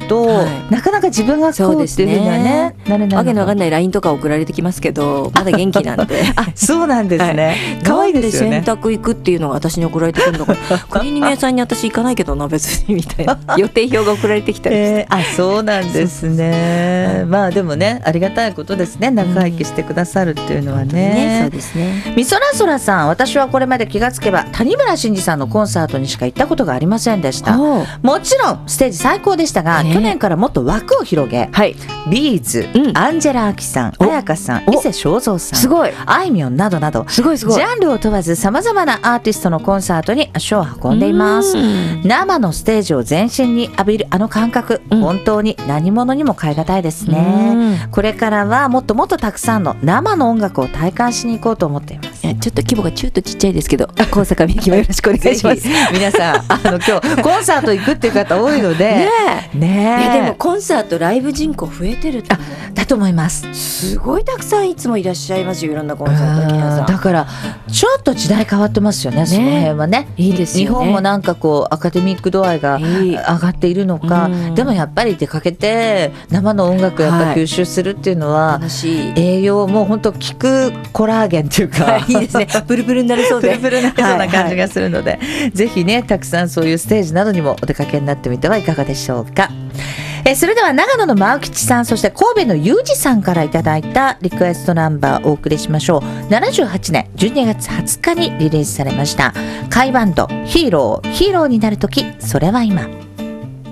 と、なかなか自分がこうっていうふうにはねなれない。 わけのわかんない LINE とか送られてきますけど、まだ元気なんであ、そうなんですね。可愛いですよね。 洗濯行くっていうのが私に送られてくるのかクリーニング屋さんに私行かないけどな別にみたいな予定表が送られてきたりして、 あ、そうなんですね。まあでもね、ありがたいことですね。長生きしてくださるっていうのはね。 そうですね。 みそらそらさん、私はこれまで気がつけば谷村新司さんのコンサートにしか行ったことがありませんでした。もちろんステージ最高でしたが、去年からもっと枠を広げ、ビーズ、アンジェラ・アキさん、彩香さん、伊勢正三さん、 すごいあいみょんなどなど、ジャンルを問わずさまざまなアーティストのコンサートに足を運んでいます。生のステージを全身に浴びるあの感覚、本当に何者にも代え難いですね。これからはもっともっとたくさんの生の音楽を体感しに行こうと思っています。 ちょっと規模がちょっとちっちゃいですけど、高坂みゆきもよろしくお願いします。 皆さん今日コンサート行くっていう方多いのでね。 でもコンサートライブ人口増えてるってだと思います。 すごいたくさんいつもいらっしゃいますよ、いろんなコンサートの皆さん。 だからちょっと時代変わってますよね、その辺はね。 いいですよね。 日本もなんかこうアカデミック度合いが上がっているのか、でもやっぱり出かけて生の音楽をやっぱ吸収するっていうのは、栄養もう本当効くコラーゲンっていうか、 いいですね。プルプルになりそうでプルプルになりそうな感じがするので、ぜひねたくさんそういうステージなどにもお出かけになってみてはいかがでしょうか。それでは長野の真吉さん、そして神戸のゆうじさんからいただいたリクエストナンバーをお送りしましょう。78年12月20日にリリースされました甲斐バンドヒーローになるとき、それは今。